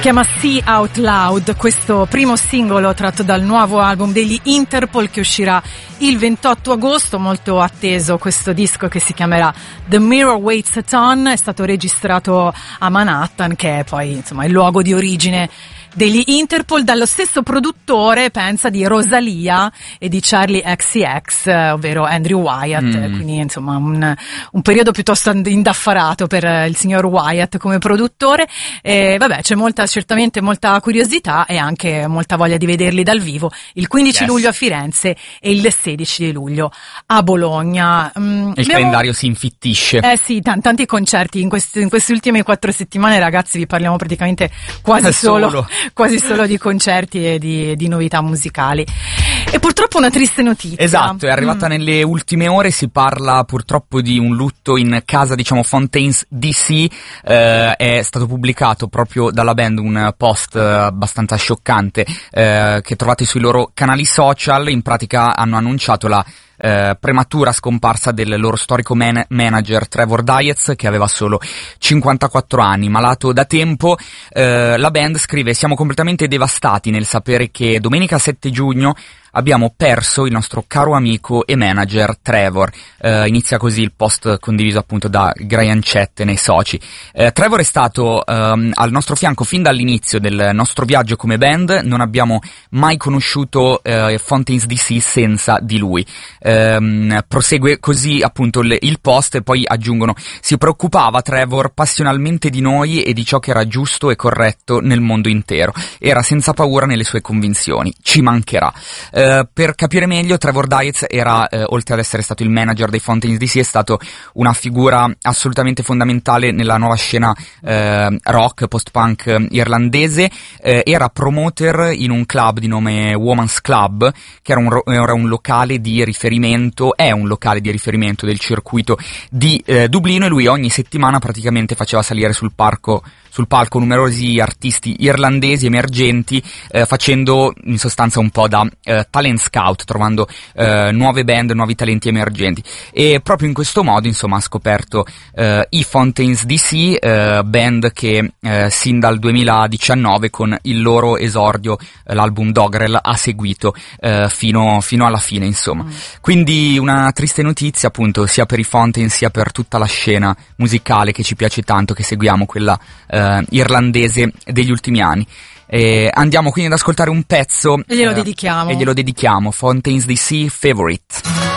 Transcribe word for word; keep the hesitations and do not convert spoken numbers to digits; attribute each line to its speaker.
Speaker 1: chiama See Out Loud, questo primo singolo tratto dal nuovo album degli Interpol che uscirà il ventotto agosto, molto atteso questo disco che si chiamerà The Mirror Waits a Ton, è stato registrato a Manhattan, che è poi insomma il luogo di origine degli Interpol, dallo stesso produttore, pensa, di Rosalia e di Charlie X C X, ovvero Andrew Wyatt, mm. quindi insomma un, un periodo piuttosto indaffarato per il signor Wyatt come produttore. E vabbè, c'è molta, certamente molta curiosità e anche molta voglia di vederli dal vivo il quindici yes. luglio a Firenze e il sedici di luglio a Bologna. Mm,
Speaker 2: il
Speaker 1: abbiamo...
Speaker 2: calendario si infittisce.
Speaker 1: Eh sì, t- tanti concerti in, questi, in queste ultime quattro settimane, ragazzi, vi parliamo praticamente quasi solo,
Speaker 2: solo.
Speaker 1: quasi solo di concerti e di, di novità musicali. E purtroppo una triste notizia.
Speaker 2: Esatto, è arrivata mm. nelle ultime ore, si parla purtroppo di un lutto in casa, diciamo, Fontaines D C. Eh, è stato pubblicato proprio dalla band un post abbastanza scioccante eh, che trovate sui loro canali social. In pratica hanno annunciato la Eh, prematura scomparsa del loro storico man- manager Trevor Dietz, che aveva solo cinquantaquattro anni, malato da tempo. Eh, la band scrive: siamo completamente devastati nel sapere che domenica sette giugno abbiamo perso il nostro caro amico e manager Trevor. Eh, inizia così il post condiviso appunto da Brian Chet nei soci. Eh, Trevor è stato ehm, al nostro fianco fin dall'inizio del nostro viaggio come band, non abbiamo mai conosciuto eh, Fontaines D C senza di lui. Eh, prosegue così appunto il, il post e poi aggiungono: si preoccupava Trevor passionalmente di noi e di ciò che era giusto e corretto nel mondo intero. Era senza paura nelle sue convinzioni. Ci mancherà. Eh, Uh, per capire meglio, Trevor Dietz era, uh, oltre ad essere stato il manager dei Fontaines D C, è stato una figura assolutamente fondamentale nella nuova scena uh, rock, post-punk irlandese. Uh, era promoter in un club di nome Woman's Club, che era un, ro- era un locale di riferimento, è un locale di riferimento del circuito di uh, Dublino, e lui ogni settimana praticamente faceva salire sul parco sul palco numerosi artisti irlandesi emergenti, eh, facendo in sostanza un po' da eh, talent scout, trovando eh, nuove band, nuovi talenti emergenti. E proprio in questo modo, insomma, ha scoperto eh, i Fontaines D C, eh, band che eh, sin dal duemiladiciannove con il loro esordio, eh, l'album Dogrel, ha seguito eh, fino, fino alla fine, insomma. Mm. Quindi una triste notizia, appunto, sia per i Fontaines sia per tutta la scena musicale che ci piace tanto, che seguiamo, quella eh, irlandese degli ultimi anni. Eh, andiamo quindi ad ascoltare un pezzo
Speaker 1: e glielo
Speaker 2: eh,
Speaker 1: dedichiamo
Speaker 2: e glielo dedichiamo Fontaines D C, Favorite.